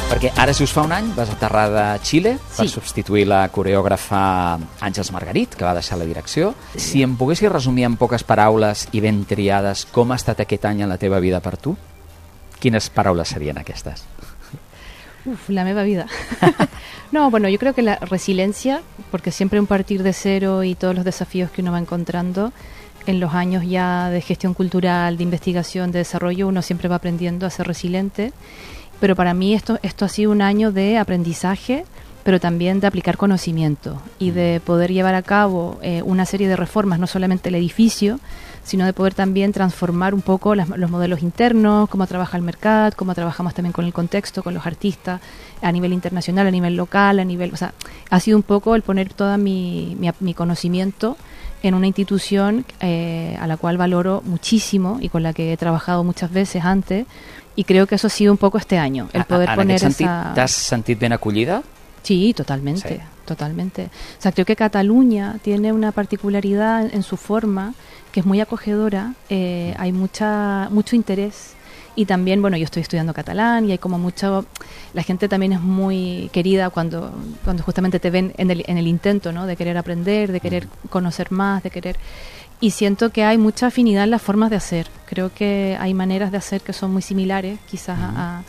Perquè ara, si us fa un any, vas aterrar de Xile per Sí. substituir la coreògrafa Àngels Margarit, que va deixar la direcció. Si em poguessis resumir en poques paraules i ben triades com ha estat aquest any en la teva vida per tu, quines paraules serien aquestes? Uf, la meva vida. No, bueno, yo creo que la resiliencia, porque siempre un partir de cero y todos los desafíos que uno va encontrando en los años ya de gestión cultural, de investigación, de desarrollo, uno siempre va aprendiendo a ser resiliente. Pero para mí esto ha sido un año de aprendizaje, pero también de aplicar conocimiento y de poder llevar a cabo una serie de reformas, no solamente el edificio, sino de poder también transformar un poco los modelos internos, cómo trabaja el mercado, cómo trabajamos también con el contexto, con los artistas, a nivel internacional, a nivel local, o sea, ha sido un poco el poner todo mi conocimiento en una institución a la cual valoro muchísimo y con la que he trabajado muchas veces antes, y creo que eso ha sido un poco este año, el poder poner aquest sentit, esa... t'has sentit ben acollida? Sí, totalmente, Sí. totalmente. O sea, creo que Cataluña tiene una particularidad en su forma que es muy acogedora, hay mucho interés, y también, bueno, yo estoy estudiando catalán y hay como mucho... La gente también es muy querida cuando justamente te ven en el intento, ¿no?, de querer aprender, de querer conocer más, de querer... Y siento que hay mucha afinidad en las formas de hacer. Creo que hay maneras de hacer que son muy similares, quizás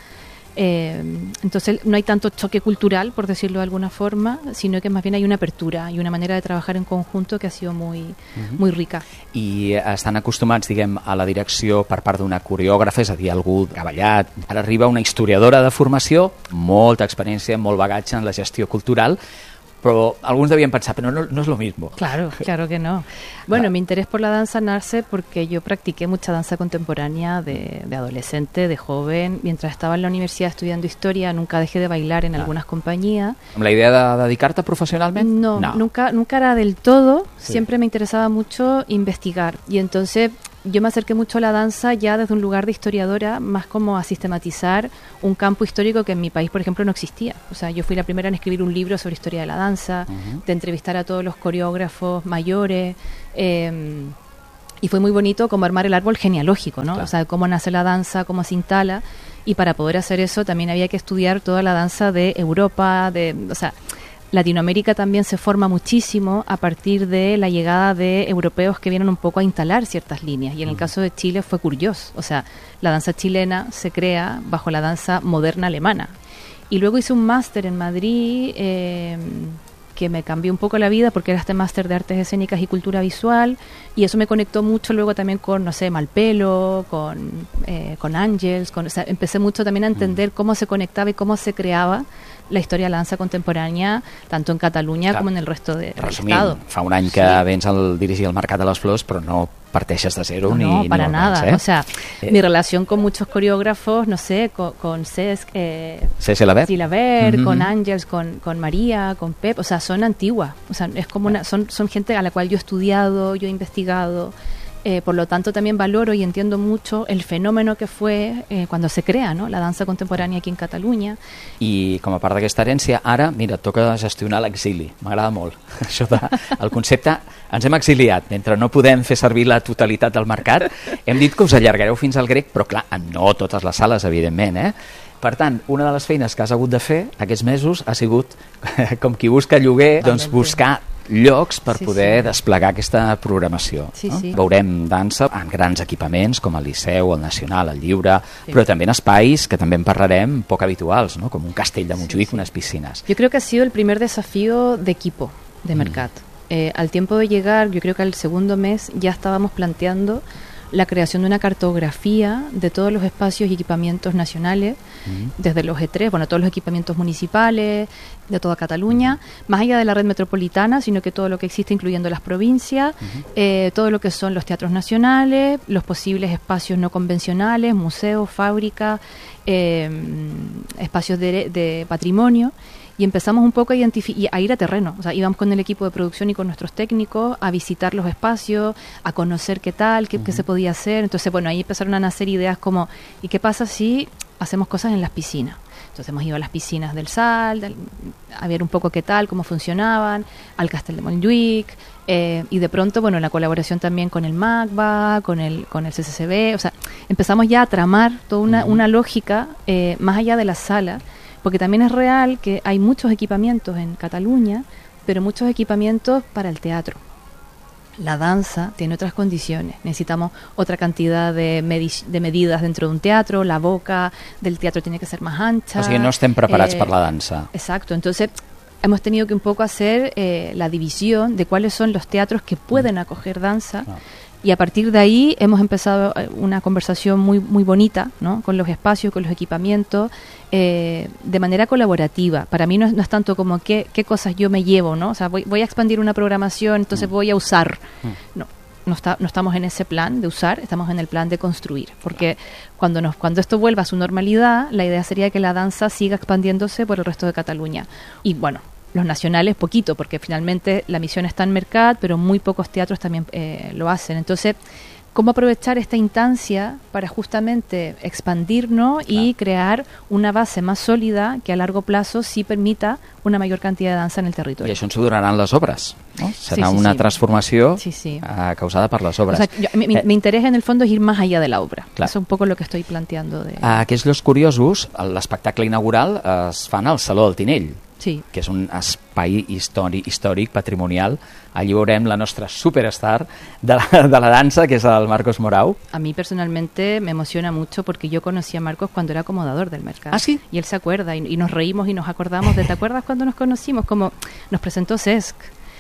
entonces no hay tanto choque cultural, por decirlo de alguna forma, sino que más bien hay una apertura y una manera de trabajar en conjunto que ha sido muy rica. I estan acostumats, diguem, a la direcció per part d'una coreògrafa, és a dir, algú que ha ballat. Ara arriba una historiadora de formació, molta experiència, molt bagatge en la gestió cultural, però alguns devien pensar, però no es lo mismo. Claro, claro que no. Bueno, mi interés por la danza nace porque yo practiqué mucha danza contemporánea de adolescente, de joven. Mientras estaba en la universidad estudiando historia, nunca dejé de bailar en algunas compañías. Amb la idea de dedicar-te professionalment? No, nunca era del todo. Sí. Siempre me interesaba mucho investigar. Y entonces yo me acerqué mucho a la danza ya desde un lugar de historiadora, más como a sistematizar un campo histórico que en mi país, por ejemplo, no existía. O sea, yo fui la primera en escribir un libro sobre historia de la danza, de entrevistar a todos los coreógrafos mayores, y fue muy bonito como armar el árbol genealógico, ¿no? Claro. O sea, cómo nace la danza, cómo se instala, y para poder hacer eso también había que estudiar toda la danza de Europa, o sea, Latinoamérica también se forma muchísimo a partir de la llegada de europeos que vienen un poco a instalar ciertas líneas, y en el caso de Chile fue curioso. O sea, la danza chilena se crea bajo la danza moderna alemana, y luego hice un máster en Madrid que me cambió un poco la vida, porque era este máster de artes escénicas y cultura visual, y eso me conectó mucho luego también con, no sé, Malpelo, con Ángels, o sea, empecé mucho también a entender cómo se conectaba y cómo se creaba la historia de la danza contemporània, tanto en Catalunya com en el resto del Estado. Fa un any que vens a dirigir el Mercat de les Flors, però no parteixes de zero. No, ni para no nada. abans, O sea, mi relación con muchos coreógrafos, no sé, con Cesc, Célabert, Gilabert, con Ángels, con María, con Pep, o sea, son antiguas. O sea, es como son gente a la cual yo he estudiado, yo he investigado. Por lo tanto, también valoro y entiendo mucho el fenómeno que fue cuando se crea, ¿no?, la dansa contemporània aquí en Catalunya. I com a part d'aquesta herència, ara, mira, toca gestionar l'exili. M'agrada molt. Això el concepte, ens hem exiliat. Mentre no podem fer servir la totalitat del mercat, hem dit que us allargareu fins al grec, però clar, no totes les sales, evidentment, Per tant, una de les feines que has hagut de fer aquests mesos ha sigut, com qui busca lloguer, doncs buscar llocs per poder desplegar aquesta programació. Sí, no? sí. Veurem dansa en grans equipaments com el Liceu, el Nacional, el Lliure, però també en espais que també en parlarem poc habituals, no? Com un castell de Montjuïc, unes piscines. Yo creo que ha sido el primer desafío de equipo de Mercat. Al tiempo de llegar, yo creo que al segundo mes ya estábamos planteando la creación de una cartografía de todos los espacios y equipamientos nacionales, desde los E3, bueno, todos los equipamientos municipales de toda Cataluña, más allá de la red metropolitana, sino que todo lo que existe, incluyendo las provincias, todo lo que son los teatros nacionales, los posibles espacios no convencionales, museos, fábricas, espacios de patrimonio. Y empezamos un poco a ir a terreno. O sea, íbamos con el equipo de producción y con nuestros técnicos a visitar los espacios, a conocer qué tal, qué se podía hacer. Entonces, bueno, ahí empezaron a nacer ideas como, ¿y qué pasa si hacemos cosas en las piscinas? Entonces hemos ido a las piscinas del Sal, a ver un poco qué tal, cómo funcionaban, al Castell de Montjuïc, y de pronto, bueno, la colaboración también con el MACBA, con el CCCB. O sea, empezamos ya a tramar toda una lógica más allá de la sala, Porque también es real que hay muchos equipamientos en Cataluña, pero muchos equipamientos para el teatro. La danza tiene otras condiciones. Necesitamos otra cantidad de medidas dentro de un teatro. La boca del teatro tiene que ser más ancha. O sigui, no estem preparats per la dansa. Exacto. Entonces, hemos tenido que un poco hacer la división de cuáles son los teatros que pueden acoger danza. Y a partir de ahí hemos empezado una conversación muy bonita, ¿no? Con los espacios, con los equipamientos, de manera colaborativa. Para mí no es tanto como qué cosas yo me llevo, ¿no? O sea, voy a expandir una programación, entonces voy a usar. No estamos en ese plan de usar, estamos en el plan de construir. Porque cuando esto vuelva a su normalidad, la idea sería que la danza siga expandiéndose por el resto de Cataluña. Y bueno, los nacionales poquito, porque finalmente la misión está en Mercat, pero muy pocos teatros también lo hacen. Entonces, ¿cómo aprovechar esta instancia para justamente expandirnos y crear una base más sòlida que a largo plazo sí permita una mayor cantidad de dansa en el territorio? I això ens ho donaran les obres, no? Serà una transformació causada per les obres. O sea, mi interés en el fondo es ir más allá de la obra. Clar. Eso es un poco lo que estoy planteando. Aquests Llocs Curiosos, l'espectacle inaugural es fan al Saló del Tinell, sí, que és un espai històric, patrimonial. Allí veurem la nostra superstar de la dansa, que es el Marcos Morau. A mí personalmente me emociona mucho porque yo conocí a Marcos cuando era acomodador del Mercat. ¿Ah, sí? Y él se acuerda y nos reímos y nos acordamos de, ¿te acuerdas cuando nos conocimos? Como nos presentó Cesc.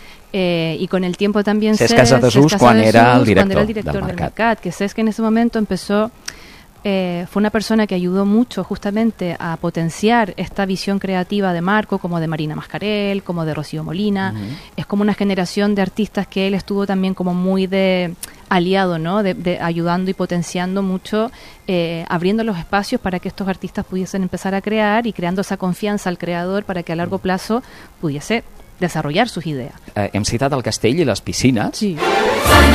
Y con el tiempo también Cesc Casadesús cuando era el director del Mercat. Que Cesc en ese momento empezó... fue una persona que ayudó mucho justamente a potenciar esta visión creativa de Marco, como de Marina Mascarell, como de Rocío Molina. Es como una generación de artistas que él estuvo también como muy de aliado, ¿no? De ayudando y potenciando mucho, abriendo los espacios para que estos artistas pudiesen empezar a crear y creando esa confianza al creador para que a largo plazo pudiese desarrollar sus ideas. Hem citat el castell i les piscines. Sí.